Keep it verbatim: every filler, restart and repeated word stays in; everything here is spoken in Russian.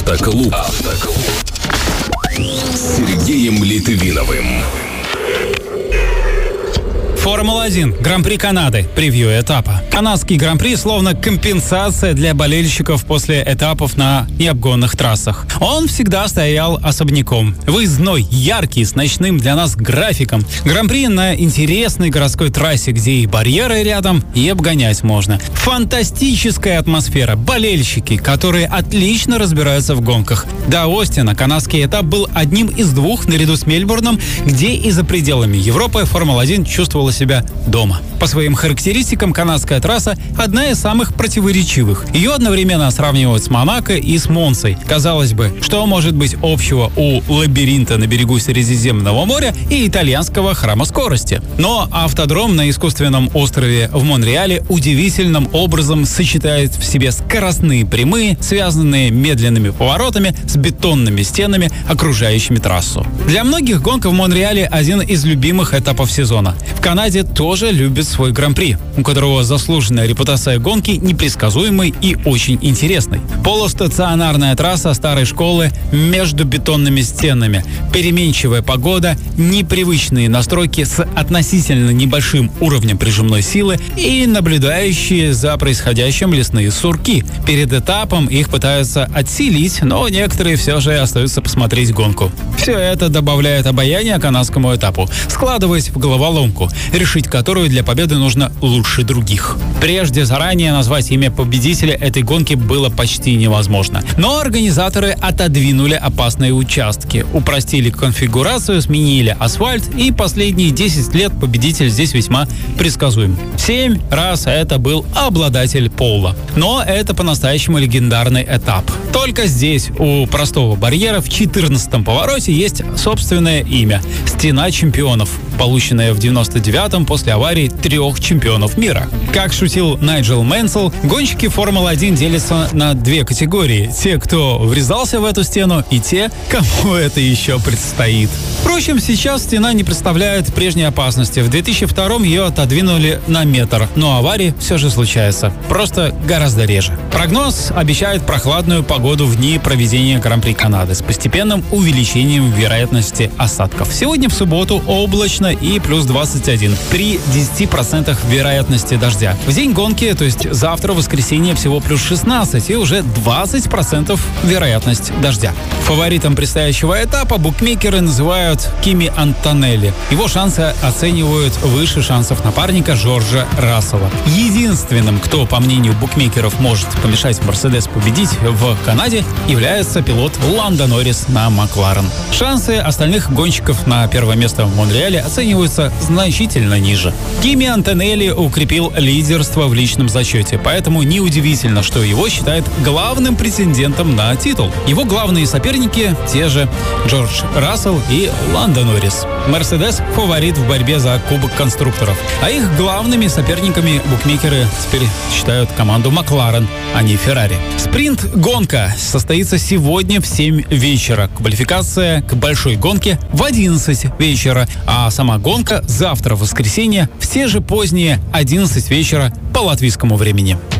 Автоклуб. Автоклуб. С Сергеем Литвиновым. Формула-один. Гран-при Канады. Превью этапа. Канадский Гран-при словно компенсация для болельщиков после этапов на необгонных трассах. Он всегда стоял особняком. Выездной, яркий, с ночным для нас графиком. Гран-при на интересной городской трассе, где и барьеры рядом, и обгонять можно. Фантастическая атмосфера. Болельщики, которые отлично разбираются в гонках. До Остина канадский этап был одним из двух, наряду с Мельбурном, где и за пределами Европы Формула-один чувствовала себя дома. По своим характеристикам канадская трасса одна из самых противоречивых. Ее одновременно сравнивают с Монако и с Монцей. Казалось бы, что может быть общего у лабиринта на берегу Средиземного моря и итальянского храма скорости? Но автодром на искусственном острове в Монреале удивительным образом сочетает в себе скоростные прямые, связанные медленными поворотами с бетонными стенами, окружающими трассу. Для многих гонка в Монреале один из любимых этапов сезона. В Канаде тоже любят свой гран-при, у которого заслуженная репутация гонки непредсказуемой и очень интересной. Полустационарная трасса старой школы между бетонными стенами, переменчивая погода, непривычные настройки с относительно небольшим уровнем прижимной силы и наблюдающие за происходящим лесные сурки. Перед этапом их пытаются отселить, но некоторые все же остаются посмотреть гонку. Все это добавляет обаяния канадскому этапу, складываясь в головоломку, решить которую для победы нужно лучше других. Прежде заранее назвать имя победителя этой гонки было почти невозможно. Но организаторы отодвинули опасные участки, упростили конфигурацию, сменили асфальт, и последние десять лет победитель здесь весьма предсказуем. Семь раз это был обладатель пола. Но это по-настоящему легендарный этап. Только здесь у простого барьера в четырнадцатом повороте есть собственное имя – «Стена чемпионов», полученная в девяносто девятом после аварии трех чемпионов мира. Как шутил Найджел Мэнсел, гонщики Формулы-один делятся на две категории – те, кто врезался в эту стену, и те, кому это еще предстоит. Впрочем, сейчас стена не представляет прежней опасности. В две тысячи втором ее отодвинули на метр, но аварии все же случаются. Просто гораздо реже. Прогноз обещает прохладную погоду в дни проведения Гран-при Канады с постепенным увеличением вероятности осадков. Сегодня в субботу облачно и плюс двадцать один при десяти процентах вероятности дождя. В день гонки, то есть завтра, воскресенье, всего плюс шестнадцать и уже двадцать процентов вероятность дождя. Фаворитом предстоящего этапа букмекеры называют Кими Антонелли. Его шансы оценивают выше шансов напарника Джорджа Рассела. Единственным, кто, по мнению букмекеров, может помешать Мерседес победить в Канаде, является пилот Ландо Норрис на Макларен. Шансы остальных гонщиков на первое место в Монреале оцениваются значительно ниже. Кими Антонелли укрепил лидерство в личном зачете, поэтому неудивительно, что его считают главным претендентом на титул. Его главные соперники те же Джордж Рассел и Ландо Норрис. Мерседес – фаворит в борьбе за Кубок конструкторов, а их главными соперниками букмекеры теперь считают команду Макларен, а не Феррари. Спринт-гонка состоится сегодня в семь вечера. Квалификация к большой гонке в одиннадцать вечера, а сама гонка завтра, в воскресенье, в те же поздние одиннадцать вечера по латвийскому времени.